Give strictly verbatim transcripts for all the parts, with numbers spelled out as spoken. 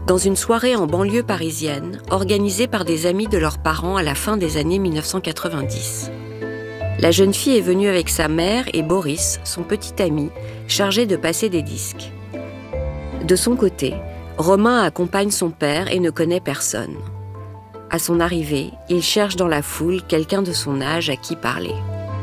dans une soirée en banlieue parisienne, organisée par des amis de leurs parents à la fin des années mille neuf cent quatre-vingt-dix. La jeune fille est venue avec sa mère et Boris, son petit ami, chargé de passer des disques. De son côté, Romain accompagne son père et ne connaît personne. À son arrivée, il cherche dans la foule quelqu'un de son âge à qui parler.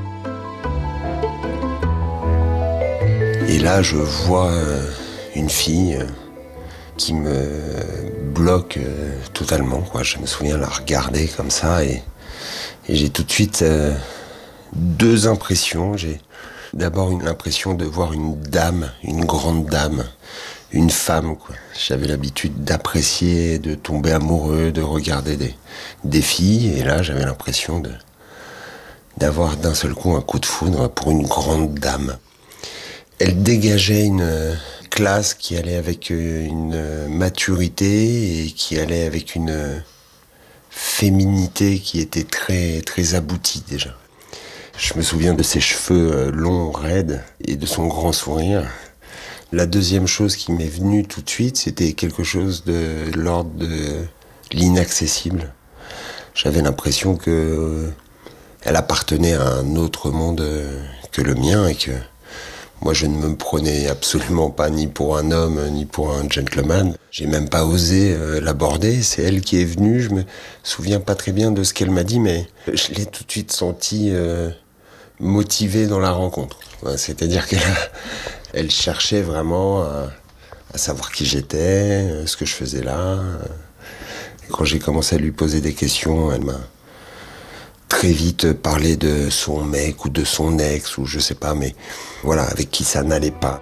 Et là, je vois une fille qui me bloque totalement, quoi. Je me souviens la regarder comme ça et, et j'ai tout de suite euh, deux impressions. J'ai d'abord une impression de voir une dame, une grande dame, une femme, quoi. J'avais l'habitude d'apprécier, de tomber amoureux, de regarder des, des filles. Et là, j'avais l'impression de, d'avoir d'un seul coup un coup de foudre pour une grande dame. Elle dégageait une classe qui allait avec une maturité et qui allait avec une féminité qui était très, très aboutie déjà. Je me souviens de ses cheveux longs, raides et de son grand sourire. La deuxième chose qui m'est venue tout de suite, c'était quelque chose de l'ordre de l'inaccessible. J'avais l'impression que elle appartenait à un autre monde que le mien et que moi, je ne me prenais absolument pas ni pour un homme, ni pour un gentleman. J'ai même pas osé euh, l'aborder. C'est elle qui est venue. Je me souviens pas très bien de ce qu'elle m'a dit, mais je l'ai tout de suite sentie euh, motivée dans la rencontre. Ouais, c'est-à-dire qu'elle a, elle cherchait vraiment à, à savoir qui j'étais, ce que je faisais là. Et quand j'ai commencé à lui poser des questions, elle m'a très vite parlé de son mec ou de son ex ou je sais pas, mais voilà, avec qui ça n'allait pas.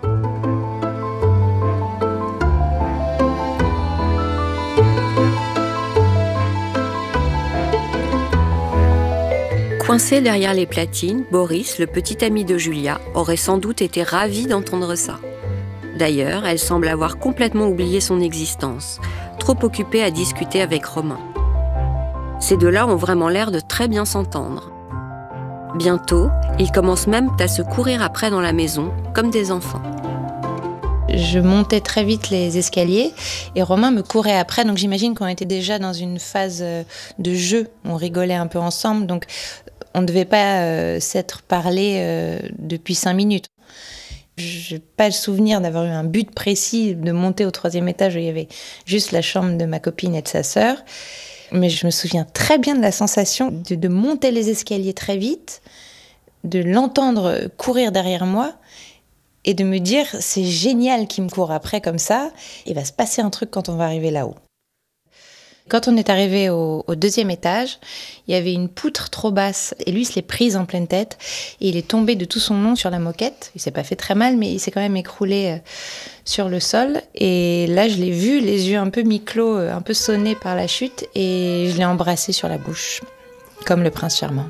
Coincé derrière les platines, Boris, le petit ami de Julia, aurait sans doute été ravi d'entendre ça. D'ailleurs, elle semble avoir complètement oublié son existence, trop occupée à discuter avec Romain. Ces deux-là ont vraiment l'air de très bien s'entendre. Bientôt, ils commencent même à se courir après dans la maison, comme des enfants. Je montais très vite les escaliers et Romain me courait après, donc j'imagine qu'on était déjà dans une phase de jeu. On rigolait un peu ensemble, donc on ne devait pas euh, s'être parlé euh, depuis cinq minutes. Je n'ai pas le souvenir d'avoir eu un but précis de monter au troisième étage où il y avait juste la chambre de ma copine et de sa sœur. Mais je me souviens très bien de la sensation de, de monter les escaliers très vite, de l'entendre courir derrière moi et de me dire « c'est génial qu'il me court après comme ça, il va se passer un truc quand on va arriver là-haut ». Quand on est arrivé au, au deuxième étage, il y avait une poutre trop basse et lui il se l'est prise en pleine tête et il est tombé de tout son long sur la moquette. Il s'est pas fait très mal mais il s'est quand même écroulé sur le sol et là je l'ai vu, les yeux un peu mi-clos, un peu sonnés par la chute et je l'ai embrassé sur la bouche, comme le prince charmant.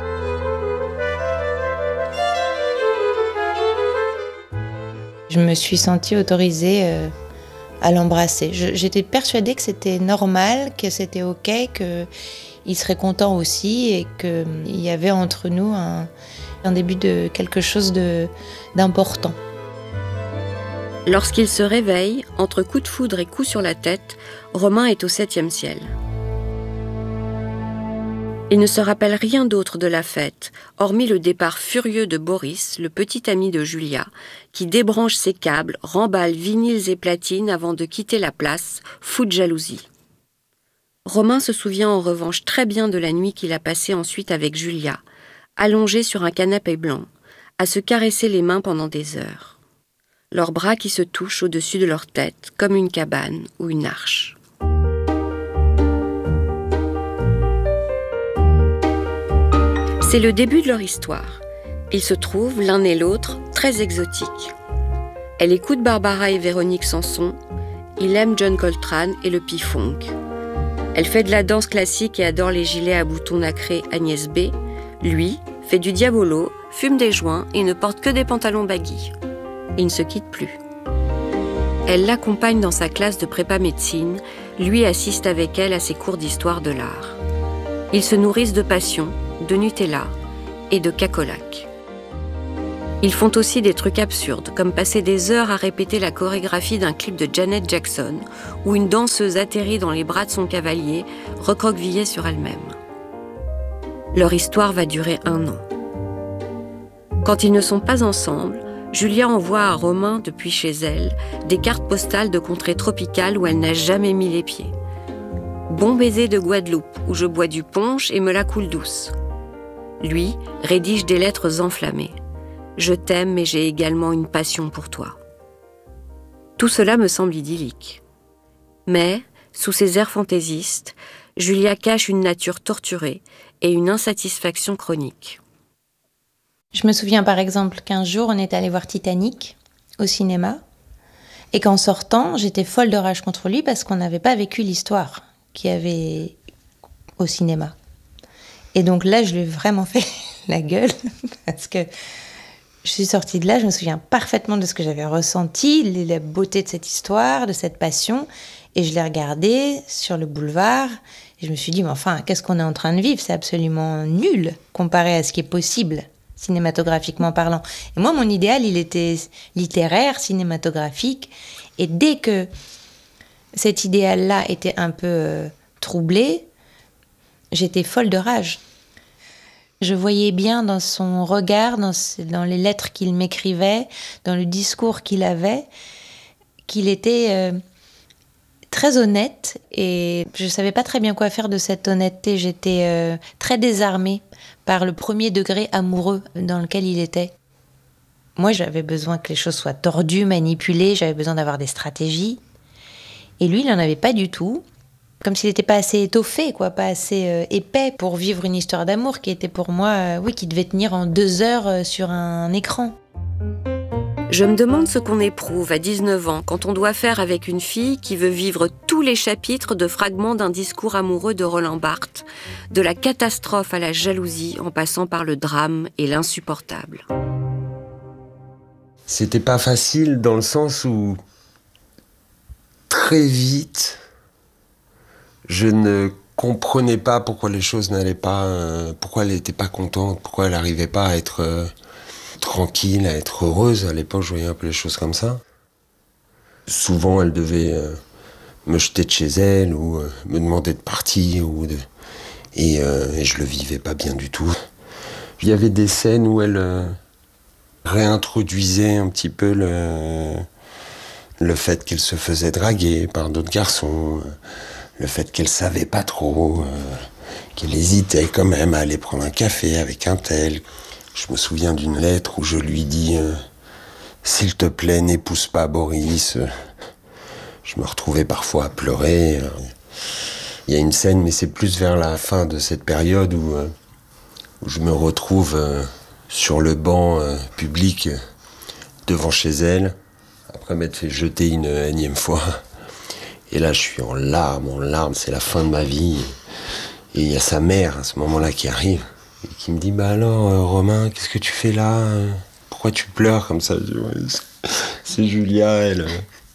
Je me suis sentie autorisée euh, à l'embrasser. Je, j'étais persuadée que c'était normal, que c'était ok, qu'il serait content aussi et qu'il y avait entre nous un, un début de quelque chose de, d'important. Lorsqu'il se réveille, entre coups de foudre et coups sur la tête, Romain est au septième ciel. Il ne se rappelle rien d'autre de la fête, hormis le départ furieux de Boris, le petit ami de Julia, qui débranche ses câbles, remballe vinyles et platines avant de quitter la place, fou de jalousie. Romain se souvient en revanche très bien de la nuit qu'il a passée ensuite avec Julia, allongée sur un canapé blanc, à se caresser les mains pendant des heures. Leurs bras qui se touchent au-dessus de leur tête, comme une cabane ou une arche. C'est le début de leur histoire. Ils se trouvent, l'un et l'autre, très exotiques. Elle écoute Barbara et Véronique Sanson, il aime John Coltrane et le P-Funk. Elle fait de la danse classique et adore les gilets à boutons nacrés Agnès B. Lui fait du diabolo, fume des joints et ne porte que des pantalons baggy. Ils ne se quittent plus. Elle l'accompagne dans sa classe de prépa médecine, lui assiste avec elle à ses cours d'histoire de l'art. Ils se nourrissent de passion, de Nutella et de cacolac. Ils font aussi des trucs absurdes, comme passer des heures à répéter la chorégraphie d'un clip de Janet Jackson, où une danseuse atterrit dans les bras de son cavalier, recroquevillée sur elle-même. Leur histoire va durer un an. Quand ils ne sont pas ensemble, Julia envoie à Romain, depuis chez elle, des cartes postales de contrées tropicales où elle n'a jamais mis les pieds. Bon baiser de Guadeloupe, où je bois du punch et me la coule douce. Lui rédige des lettres enflammées. Je t'aime, mais j'ai également une passion pour toi. Tout cela me semble idyllique. Mais, sous ses airs fantaisistes, Julia cache une nature torturée et une insatisfaction chronique. Je me souviens par exemple qu'un jour, on est allé voir Titanic au cinéma et qu'en sortant, j'étais folle de rage contre lui parce qu'on n'avait pas vécu l'histoire qu'il y avait au cinéma. Et donc là, je lui ai vraiment fait la gueule parce que je suis sortie de là, je me souviens parfaitement de ce que j'avais ressenti, la beauté de cette histoire, de cette passion. Et je l'ai regardé sur le boulevard et je me suis dit, mais enfin, qu'est-ce qu'on est en train de vivre ? C'est absolument nul comparé à ce qui est possible, cinématographiquement parlant. Et moi, mon idéal, il était littéraire, cinématographique. Et dès que cet idéal-là était un peu euh, troublé, j'étais folle de rage. Je voyais bien dans son regard, dans, dans les lettres qu'il m'écrivait, dans le discours qu'il avait, qu'il était euh, très honnête et je ne savais pas très bien quoi faire de cette honnêteté. J'étais euh, très désarmée par le premier degré amoureux dans lequel il était. Moi, j'avais besoin que les choses soient tordues, manipulées, j'avais besoin d'avoir des stratégies. Et lui, il n'en avait pas du tout. Comme s'il n'était pas assez étoffé, quoi, pas assez euh, épais pour vivre une histoire d'amour qui était pour moi, euh, oui, qui devait tenir en deux heures euh, sur un écran. Je me demande ce qu'on éprouve à dix-neuf ans quand on doit faire avec une fille qui veut vivre tous les chapitres de fragments d'un discours amoureux de Roland Barthes, de la catastrophe à la jalousie en passant par le drame et l'insupportable. C'était pas facile dans le sens où très vite, je ne comprenais pas pourquoi les choses n'allaient pas, euh, pourquoi elle n'était pas contente, pourquoi elle n'arrivait pas à être euh, tranquille, à être heureuse. À l'époque, je voyais un peu les choses comme ça. Souvent, elle devait euh, me jeter de chez elle ou euh, me demander de partir. Ou de... et, euh, et je le vivais pas bien du tout. Il y avait des scènes où elle euh, réintroduisait un petit peu le, le fait qu'elle se faisait draguer par d'autres garçons. Le fait qu'elle savait pas trop, euh, qu'elle hésitait quand même à aller prendre un café avec un tel. Je me souviens d'une lettre où je lui dis euh, « S'il te plaît, n'épouse pas Boris ». Je me retrouvais parfois à pleurer. Il y a une scène, mais c'est plus vers la fin de cette période où, euh, où je me retrouve euh, sur le banc euh, public euh, devant chez elle, après m'être fait jeter une énième fois. Et là, je suis en larmes, en larmes, c'est la fin de ma vie. Et il y a sa mère, à ce moment-là, qui arrive, et qui me dit « Bah alors, euh, Romain, qu'est-ce que tu fais là ? Pourquoi tu pleures comme ça ?» Je dis, ouais, c'est Julia, elle...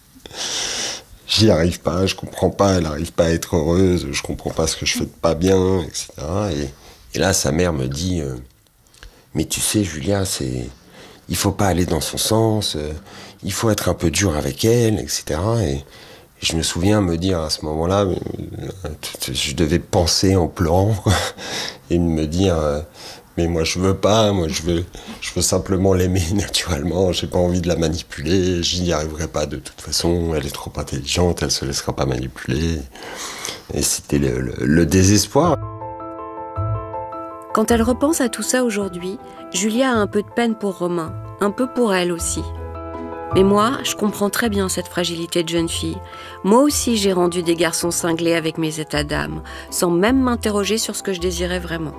J'y arrive pas, je comprends pas, elle n'arrive pas à être heureuse, je comprends pas ce que je fais de pas bien, et cetera. Et, et là, sa mère me dit euh, « Mais tu sais, Julia, c'est... il faut pas aller dans son sens, euh, il faut être un peu dur avec elle, et cetera. » Et je me souviens me dire à ce moment-là, je devais penser en pleurant, quoi, et me dire, euh, mais moi je veux pas, moi je veux, je veux simplement l'aimer naturellement, j'ai pas envie de la manipuler, j'y n'y arriverai pas de toute façon, elle est trop intelligente, elle se laissera pas manipuler. Et c'était le, le, le désespoir. Quand elle repense à tout ça aujourd'hui, Julia a un peu de peine pour Romain, un peu pour elle aussi. Mais moi, je comprends très bien cette fragilité de jeune fille. Moi aussi, j'ai rendu des garçons cinglés avec mes états d'âme, sans même m'interroger sur ce que je désirais vraiment.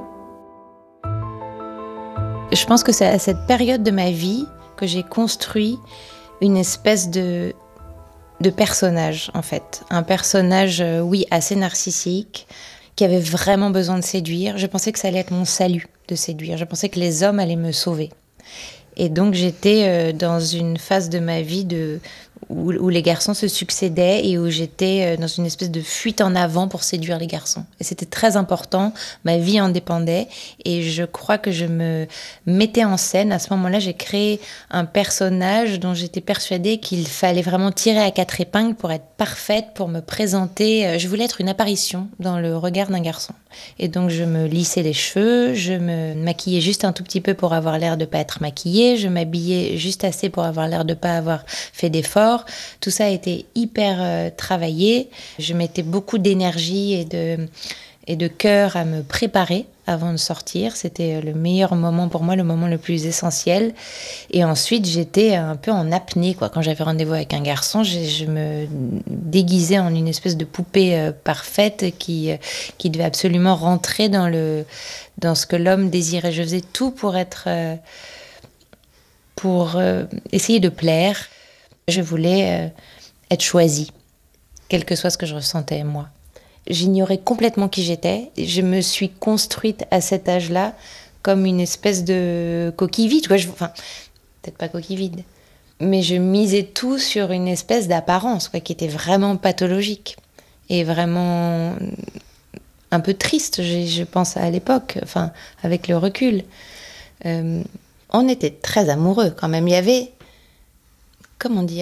Je pense que c'est à cette période de ma vie que j'ai construit une espèce de, de personnage, en fait. Un personnage, euh, oui, assez narcissique, qui avait vraiment besoin de séduire. Je pensais que ça allait être mon salut de séduire. Je pensais que les hommes allaient me sauver. Et donc j'étais dans une phase de ma vie de, où, où les garçons se succédaient et où j'étais dans une espèce de fuite en avant pour séduire les garçons. Et c'était très important, ma vie en dépendait et je crois que je me mettais en scène. À ce moment-là, j'ai créé un personnage dont j'étais persuadée qu'il fallait vraiment tirer à quatre épingles pour être parfaite, pour me présenter. Je voulais être une apparition dans le regard d'un garçon. Et donc je me lissais les cheveux, je me maquillais juste un tout petit peu pour avoir l'air de pas être maquillée, je m'habillais juste assez pour avoir l'air de pas avoir fait d'efforts. Tout ça a été hyper euh, travaillé. Je mettais beaucoup d'énergie et de, et de cœur à me préparer avant de sortir. C'était le meilleur moment pour moi, le moment le plus essentiel. Et ensuite, j'étais un peu en apnée, quoi. Quand j'avais rendez-vous avec un garçon, je, je me déguisais en une espèce de poupée euh, parfaite qui, euh, qui devait absolument rentrer dans, le, dans ce que l'homme désirait. Je faisais tout pour être... Euh, pour euh, essayer de plaire. Je voulais euh, être choisie, quel que soit ce que je ressentais, moi. J'ignorais complètement qui j'étais. Je me suis construite à cet âge-là comme une espèce de coquille vide. Quoi. Je, enfin, peut-être pas coquille vide, mais je misais tout sur une espèce d'apparence quoi, qui était vraiment pathologique et vraiment un peu triste, je, je pense à l'époque, enfin, avec le recul. Euh, on était très amoureux quand même. Il y avait... Comment dire ?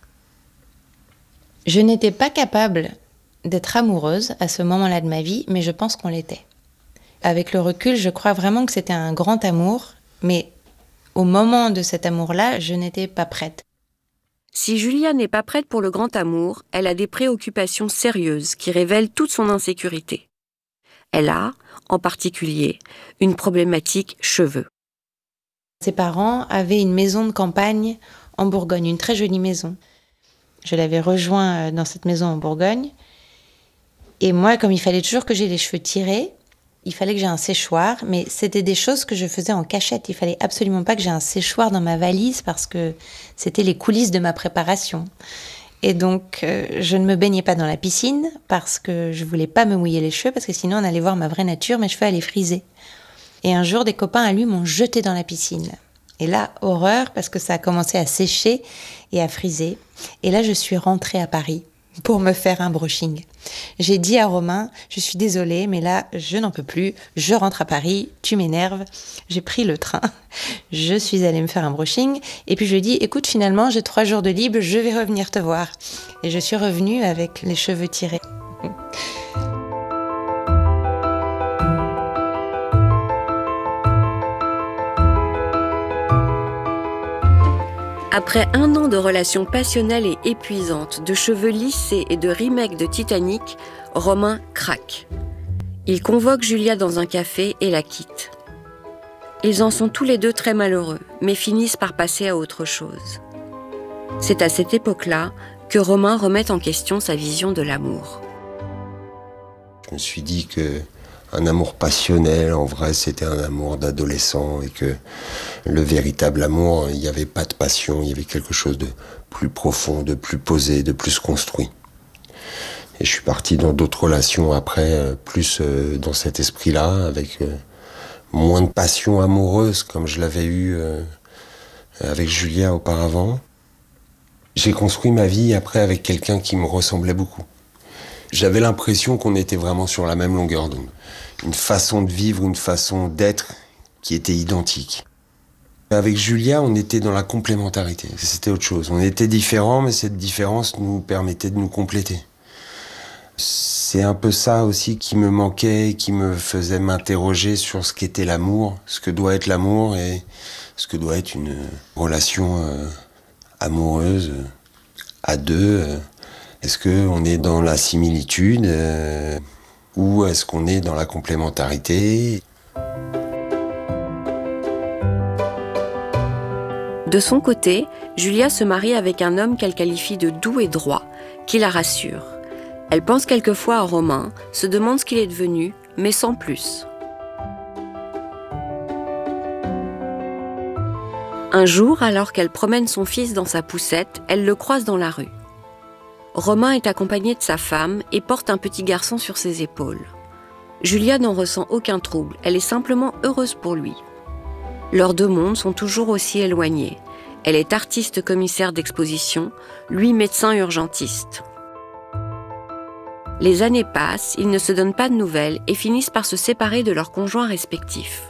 Je n'étais pas capable d'être amoureuse à ce moment-là de ma vie, mais je pense qu'on l'était. Avec le recul, je crois vraiment que c'était un grand amour, mais au moment de cet amour-là, je n'étais pas prête. Si Julia n'est pas prête pour le grand amour, elle a des préoccupations sérieuses qui révèlent toute son insécurité. Elle a, en particulier, une problématique cheveux. Ses parents avaient une maison de campagne en Bourgogne, une très jolie maison. Je l'avais rejoint dans cette maison en Bourgogne. Et moi, comme il fallait toujours que j'ai les cheveux tirés, il fallait que j'ai un séchoir, mais c'était des choses que je faisais en cachette. Il fallait absolument pas que j'ai un séchoir dans ma valise parce que c'était les coulisses de ma préparation. Et donc, euh, je ne me baignais pas dans la piscine parce que je voulais pas me mouiller les cheveux parce que sinon on allait voir ma vraie nature, mes cheveux allaient friser. Et un jour, des copains à lui m'ont jeté dans la piscine. Et là, horreur, parce que ça a commencé à sécher et à friser. Et là, je suis rentrée à Paris pour me faire un brushing. J'ai dit à Romain, je suis désolée, mais là, je n'en peux plus. Je rentre à Paris, tu m'énerves. J'ai pris le train. Je suis allée me faire un brushing. Et puis je lui ai dit, écoute, finalement, j'ai trois jours de libre, je vais revenir te voir. Et je suis revenue avec les cheveux tirés. Après un an de relations passionnelles et épuisantes, de cheveux lissés et de remake de Titanic, Romain craque. Il convoque Julia dans un café et la quitte. Ils en sont tous les deux très malheureux, mais finissent par passer à autre chose. C'est à cette époque-là que Romain remet en question sa vision de l'amour. Je me suis dit que un amour passionnel, en vrai, c'était un amour d'adolescent et que le véritable amour, il n'y avait pas de passion, il y avait quelque chose de plus profond, de plus posé, de plus construit. Et je suis parti dans d'autres relations après, plus dans cet esprit-là, avec moins de passion amoureuse comme je l'avais eu avec Julia auparavant. J'ai construit ma vie après avec quelqu'un qui me ressemblait beaucoup. J'avais l'impression qu'on était vraiment sur la même longueur d'onde. Une façon de vivre, une façon d'être qui était identique. Avec Julia, on était dans la complémentarité. C'était autre chose. On était différents, mais cette différence nous permettait de nous compléter. C'est un peu ça aussi qui me manquait, qui me faisait m'interroger sur ce qu'était l'amour, ce que doit être l'amour et ce que doit être une relation euh, amoureuse euh, à deux. Euh. Est-ce qu'on est dans la similitude euh, ou est-ce qu'on est dans la complémentarité ? De son côté, Julia se marie avec un homme qu'elle qualifie de doux et droit, qui la rassure. Elle pense quelquefois à Romain, se demande ce qu'il est devenu, mais sans plus. Un jour, alors qu'elle promène son fils dans sa poussette, elle le croise dans la rue. Romain est accompagné de sa femme et porte un petit garçon sur ses épaules. Julia n'en ressent aucun trouble, elle est simplement heureuse pour lui. Leurs deux mondes sont toujours aussi éloignés. Elle est artiste commissaire d'exposition, lui médecin urgentiste. Les années passent, ils ne se donnent pas de nouvelles et finissent par se séparer de leurs conjoints respectifs.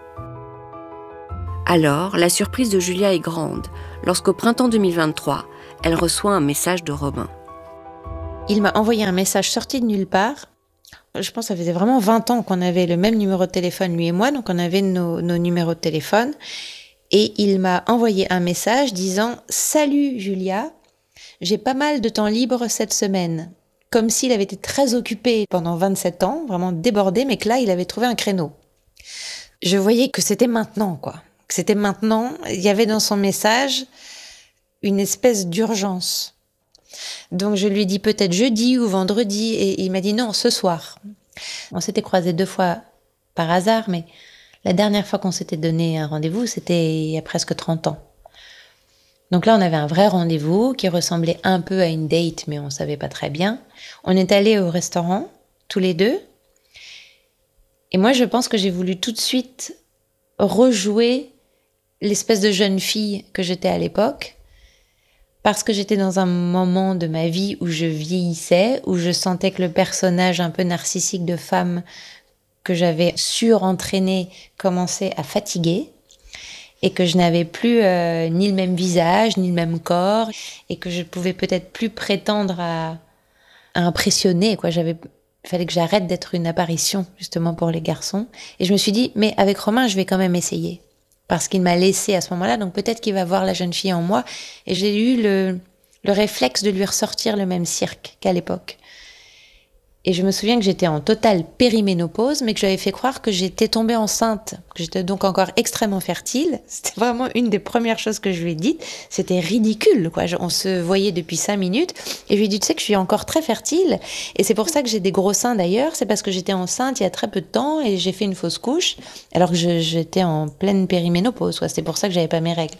Alors, la surprise de Julia est grande, lorsqu'au printemps deux mille vingt-trois, elle reçoit un message de Romain. Il m'a envoyé un message sorti de nulle part. Je pense que ça faisait vraiment vingt ans qu'on avait le même numéro de téléphone, lui et moi, donc on avait nos, nos numéros de téléphone. Et il m'a envoyé un message disant « Salut Julia, j'ai pas mal de temps libre cette semaine ». Comme s'il avait été très occupé pendant vingt-sept ans, vraiment débordé, mais que là, il avait trouvé un créneau. Je voyais que c'était maintenant, quoi. Que c'était maintenant. Il y avait dans son message une espèce d'urgence. Donc je lui ai dit peut-être jeudi ou vendredi, et il m'a dit non, ce soir. On s'était croisés deux fois par hasard, mais la dernière fois qu'on s'était donné un rendez-vous, c'était il y a presque trente ans. Donc là, on avait un vrai rendez-vous qui ressemblait un peu à une date, mais on ne savait pas très bien. On est allés au restaurant, tous les deux. Et moi, je pense que j'ai voulu tout de suite rejouer l'espèce de jeune fille que j'étais à l'époque, parce que j'étais dans un moment de ma vie où je vieillissais, où je sentais que le personnage un peu narcissique de femme que j'avais surentraîné commençait à fatiguer, et que je n'avais plus euh, ni le même visage, ni le même corps, et que je pouvais peut-être plus prétendre à, à impressionner, quoi. J'avais, il fallait que j'arrête d'être une apparition, justement, pour les garçons. Et je me suis dit, mais avec Romain, je vais quand même essayer. Parce qu'il m'a laissé à ce moment-là, donc peut-être qu'il va voir la jeune fille en moi. Et j'ai eu le, le réflexe de lui ressortir le même cirque qu'à l'époque. Et je me souviens que j'étais en totale périménopause, mais que j'avais fait croire que j'étais tombée enceinte, que j'étais donc encore extrêmement fertile. C'était vraiment une des premières choses que je lui ai dites. C'était ridicule, quoi. On se voyait depuis cinq minutes. Et je lui ai dit, tu sais que je suis encore très fertile. Et c'est pour ça que j'ai des gros seins d'ailleurs. C'est parce que j'étais enceinte il y a très peu de temps et j'ai fait une fausse couche, alors que je, j'étais en pleine périménopause, quoi. C'est pour ça que j'avais pas mes règles.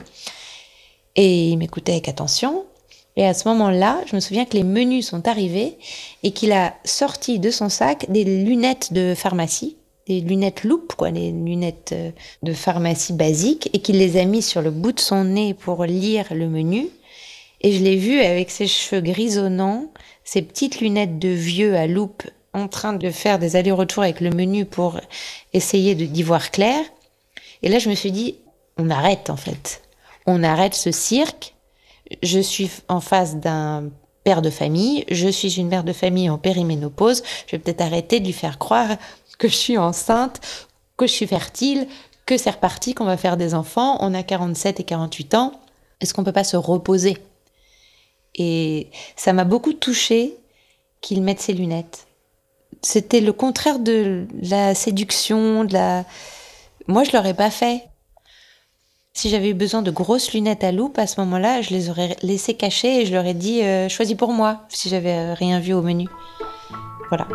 Et il m'écoutait avec attention. Et à ce moment-là, je me souviens que les menus sont arrivés et qu'il a sorti de son sac des lunettes de pharmacie, des lunettes loupe, quoi, les lunettes de pharmacie basiques, et qu'il les a mis sur le bout de son nez pour lire le menu. Et je l'ai vu avec ses cheveux grisonnants, ses petites lunettes de vieux à loupe, en train de faire des allers-retours avec le menu pour essayer de, d'y voir clair. Et là, je me suis dit, on arrête en fait. On arrête ce cirque. Je suis en face d'un père de famille, je suis une mère de famille en périménopause, je vais peut-être arrêter de lui faire croire que je suis enceinte, que je suis fertile, que c'est reparti, qu'on va faire des enfants, on a quarante-sept et quarante-huit ans, est-ce qu'on peut pas se reposer ? Et ça m'a beaucoup touchée qu'il mette ses lunettes. C'était le contraire de la séduction, de la... Moi, je l'aurais pas fait. Si j'avais eu besoin de grosses lunettes à loupe, à ce moment-là, je les aurais laissées cachées et je leur ai dit euh, « choisis pour moi » si j'avais rien vu au menu. Voilà.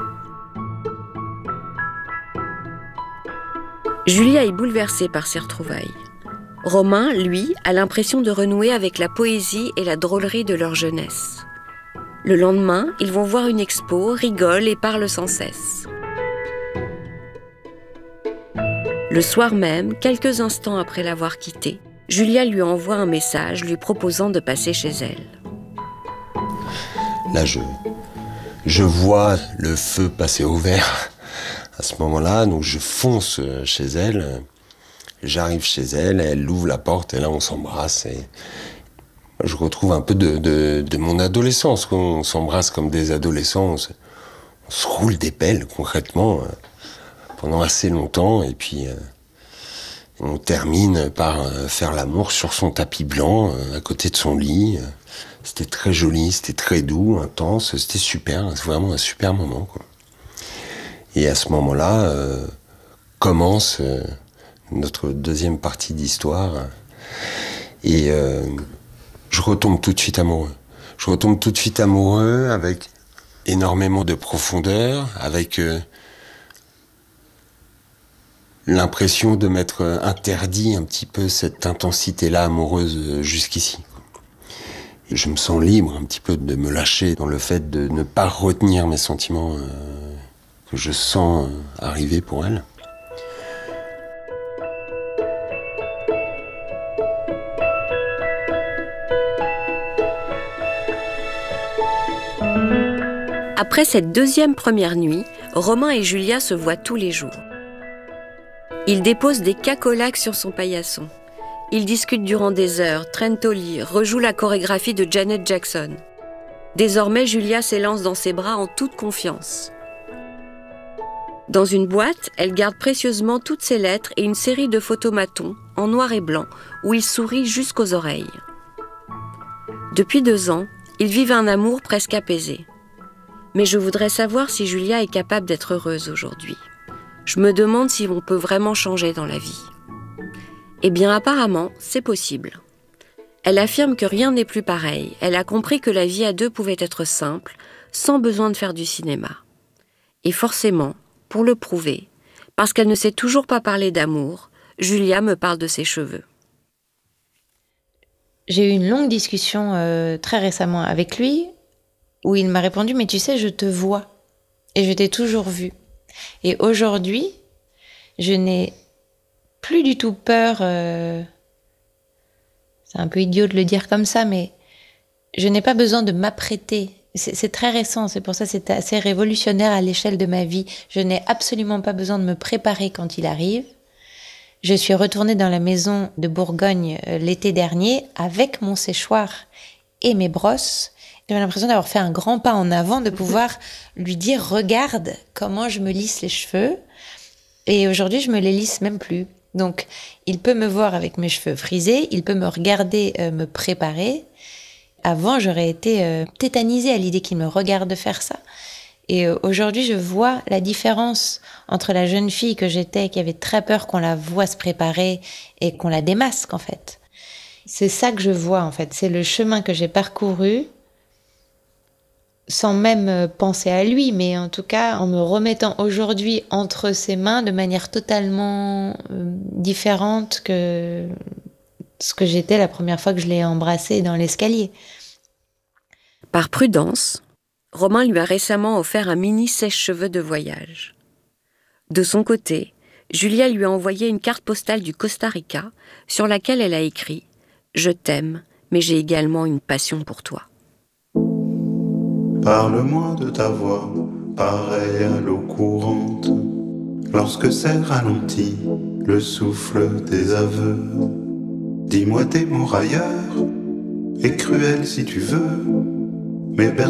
Julia est bouleversée par ces retrouvailles. Romain, lui, a l'impression de renouer avec la poésie et la drôlerie de leur jeunesse. Le lendemain, ils vont voir une expo, rigolent et parlent sans cesse. Le soir même, quelques instants après l'avoir quittée, Julia lui envoie un message lui proposant de passer chez elle. Là, je, je vois le feu passer au vert à ce moment-là, donc je fonce chez elle. J'arrive chez elle, elle ouvre la porte et là on s'embrasse. Et je retrouve un peu de, de, de mon adolescence. On s'embrasse comme des adolescents, on se, on se roule des pelles concrètement pendant assez longtemps et puis euh, on termine par euh, faire l'amour sur son tapis blanc euh, à côté de son lit. C'était très joli, c'était très doux, intense, c'était super, c'est vraiment un super moment, quoi. Et à ce moment-là euh, commence euh, notre deuxième partie d'histoire et euh, je retombe tout de suite amoureux. Je retombe tout de suite amoureux avec énormément de profondeur, avec euh, l'impression de m'être interdit un petit peu cette intensité-là amoureuse jusqu'ici. Et je me sens libre un petit peu de me lâcher dans le fait de ne pas retenir mes sentiments euh, que je sens euh, arriver pour elle. Après cette deuxième première nuit, Romain et Julia se voient tous les jours. Ils déposent des cacolacs sur son paillasson. Ils discutent durant des heures, traînent au lit, rejouent la chorégraphie de Janet Jackson. Désormais, Julia s'élance dans ses bras en toute confiance. Dans une boîte, elle garde précieusement toutes ses lettres et une série de photomatons en noir et blanc où il sourit jusqu'aux oreilles. Depuis deux ans, ils vivent un amour presque apaisé. Mais je voudrais savoir si Julia est capable d'être heureuse aujourd'hui. Je me demande si on peut vraiment changer dans la vie. Eh bien, apparemment, c'est possible. Elle affirme que rien n'est plus pareil. Elle a compris que la vie à deux pouvait être simple, sans besoin de faire du cinéma. Et forcément, pour le prouver, parce qu'elle ne sait toujours pas parler d'amour, Julia me parle de ses cheveux. J'ai eu une longue discussion euh, très récemment avec lui, où il m'a répondu « Mais tu sais, je te vois, et je t'ai toujours vu. » Et aujourd'hui, je n'ai plus du tout peur, euh, c'est un peu idiot de le dire comme ça, mais je n'ai pas besoin de m'apprêter. C'est, c'est très récent, c'est pour ça que c'est assez révolutionnaire à l'échelle de ma vie. Je n'ai absolument pas besoin de me préparer quand il arrive. Je suis retournée dans la maison de Bourgogne euh, l'été dernier avec mon séchoir et mes brosses. J'avais l'impression d'avoir fait un grand pas en avant, de pouvoir lui dire « Regarde comment je me lisse les cheveux ». Et aujourd'hui, je me les lisse même plus. Donc, il peut me voir avec mes cheveux frisés, il peut me regarder euh, me préparer. Avant, j'aurais été euh, tétanisée à l'idée qu'il me regarde faire ça. Et euh, aujourd'hui, je vois la différence entre la jeune fille que j'étais, qui avait très peur qu'on la voie se préparer et qu'on la démasque, en fait. C'est ça que je vois, en fait. C'est le chemin que j'ai parcouru, sans même penser à lui, mais en tout cas en me remettant aujourd'hui entre ses mains de manière totalement euh, différente que ce que j'étais la première fois que je l'ai embrassé dans l'escalier. Par prudence, Romain lui a récemment offert un mini sèche-cheveux de voyage. De son côté, Julia lui a envoyé une carte postale du Costa Rica sur laquelle elle a écrit « Je t'aime, mais j'ai également une passion pour toi ». Parle-moi de ta voix, pareille à l'eau courante, lorsque c'est ralenti, le souffle des aveux. Dis-moi tes mots railleurs, et cruels si tu veux, mais